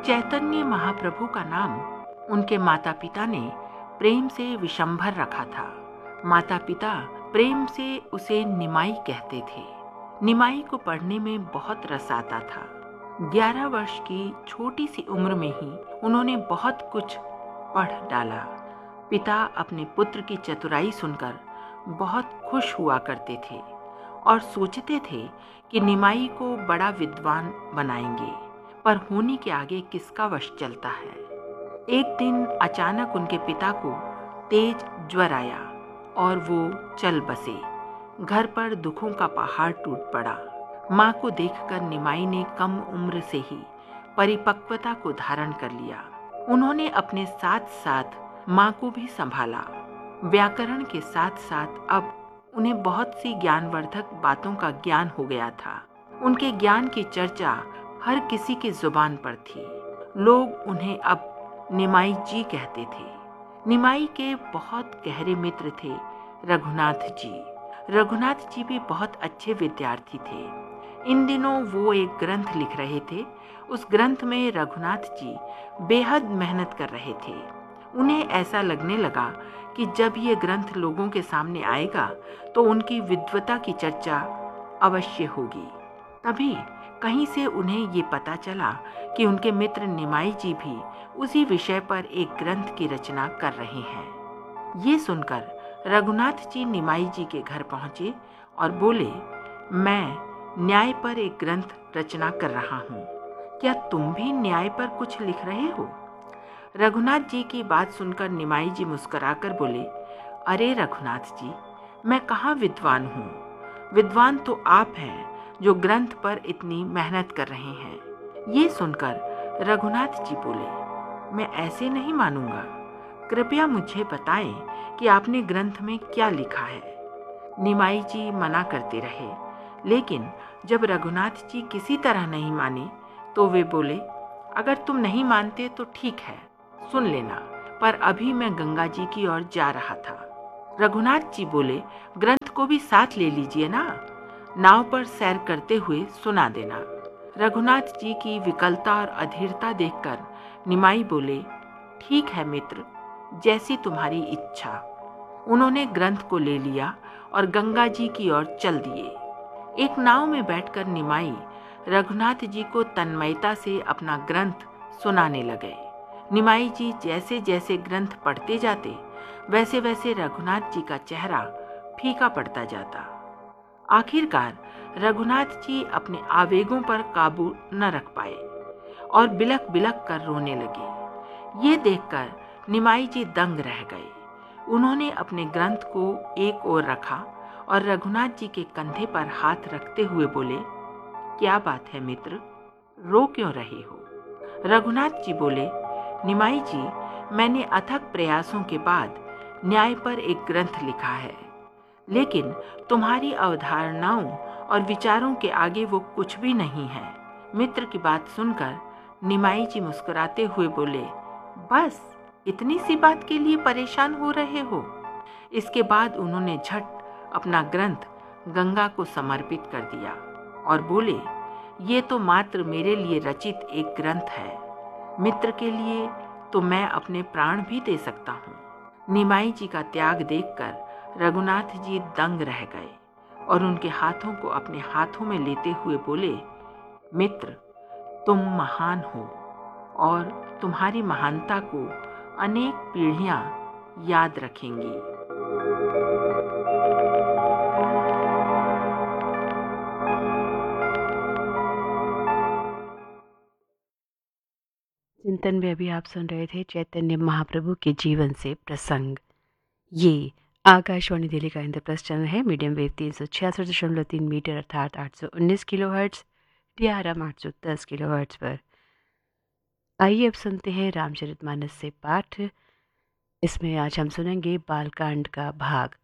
चैतन्य महाप्रभु का नाम उनके माता पिता ने प्रेम से विशंभर रखा था। माता पिता प्रेम से उसे निमाई कहते थे। निमाई को पढ़ने में बहुत रस आता था। 11 वर्ष की छोटी सी उम्र में ही उन्होंने बहुत कुछ पढ़ डाला। पिता अपने पुत्र की चतुराई सुनकर बहुत खुश हुआ करते थे और सोचते थे कि निमाई को बड़ा विद्वान बनाएंगे, पर होने के आगे किसका वश चलता है। एक दिन अचानक उनके पिता को तेज ज्वर आया और वो चल बसे। घर पर दुखों का पहाड़ टूट पड़ा। माँ को देखकर निमाई ने कम उम्र से ही परिपक्वता को धारण कर लिया। उन्होंने अपने साथ साथ माँ को भी संभाला। व्याकरण के साथ साथ अब उन्हें बहुत सी ज्ञानवर्धक बातों का ज्ञान हो गया था। उनके ज्ञान की चर्चा हर किसी की जुबान पर थी। लोग उन्हें अब निमाई जी कहते थे। निमाई के बहुत गहरे मित्र थे रघुनाथ जी। रघुनाथ जी भी बहुत अच्छे विद्यार्थी थे। इन दिनों वो एक ग्रंथ लिख रहे थे। उस ग्रंथ में रघुनाथ जी बेहद मेहनत कर रहे थे। उन्हें ऐसा लगने लगा कि जब ये ग्रंथ लोगों के सामने आएगा तो उनकी विद्वता की चर्चा अवश्य होगी। तभी कहीं से उन्हें ये पता चला कि उनके मित्र निमाई जी भी उसी विषय पर एक ग्रंथ की रचना कर रहे हैं। ये सुनकर रघुनाथ जी निमाई जी के घर पहुंचे और बोले, मैं न्याय पर एक ग्रंथ रचना कर रहा हूँ। क्या तुम भी न्याय पर कुछ लिख रहे हो? रघुनाथ जी की बात सुनकर निमाई जी मुस्कुराकर बोले, अरे रघुनाथ जी, मैं कहाँ विद्वान हूँ। विद्वान तो आप हैं जो ग्रंथ पर इतनी मेहनत कर रहे हैं। ये सुनकर रघुनाथ जी बोले, मैं ऐसे नहीं मानूंगा। कृपया मुझे बताएं कि आपने ग्रंथ में क्या लिखा है। निमाई जी मना करते रहे, लेकिन जब रघुनाथ जी किसी तरह नहीं माने तो वे बोले, अगर तुम नहीं मानते तो ठीक है, सुन लेना, पर अभी मैं गंगा जी की ओर जा रहा था। रघुनाथ जी बोले, ग्रंथ को भी साथ ले लीजिए ना, नाव पर सैर करते हुए सुना देना। रघुनाथ जी की विकलता और अधीरता देखकर निमाई बोले, ठीक है मित्र, जैसी तुम्हारी इच्छा। उन्होंने ग्रंथ को ले लिया और गंगा जी की ओर चल दिए। एक नाव में बैठकर निमाई रघुनाथ जी को तन्मयता से अपना ग्रंथ सुनाने लगे। निमाई जी जैसे जैसे ग्रंथ पढ़ते जाते वैसे वैसे रघुनाथ जी का चेहरा फीका पड़ता जाता। आखिरकार रघुनाथ जी अपने आवेगों पर काबू न रख पाए और बिलख बिलख कर रोने लगे। ये देखकर निमाई जी दंग रह गए। उन्होंने अपने ग्रंथ को एक ओर रखा और रघुनाथ जी के कंधे पर हाथ रखते हुए बोले, क्या बात है मित्र, रो क्यों रहे हो? रघुनाथ जी बोले, निमाई जी, मैंने अथक प्रयासों के बाद न्याय पर एक ग्रंथ लिखा है, लेकिन तुम्हारी अवधारणाओं और विचारों के आगे वो कुछ भी नहीं है। मित्र की बात सुनकर निमाई जी मुस्कुराते हुए बोले, बस इतनी सी बात के लिए परेशान हो रहे हो? इसके बाद उन्होंने झट अपना ग्रंथ गंगा को समर्पित कर दिया और बोले, ये तो मात्र मेरे लिए रचित एक ग्रंथ है, मित्र के लिए तो मैं अपने प्राण भी दे सकता हूँ। निमाई जी का त्याग देखकर रघुनाथ जी दंग रह गए और उनके हाथों को अपने हाथों में लेते हुए बोले, मित्र, तुम महान हो और तुम्हारी महानता को अनेक पीढ़ियां याद रखेंगी। चिंतन में अभी आप सुन रहे थे चैतन्य महाप्रभु के जीवन से प्रसंग। ये आकाशवाणी दिल्ली का इंद्रप्रस्थ चैनल है। मीडियम वेव 366.3 मीटर अर्थात 819 किलोहर्ट्ज़, DRM 810 किलोहर्ट्ज़ पर। आइए अब सुनते हैं रामचरितमानस से पाठ। इसमें आज हम सुनेंगे बालकांड का भाग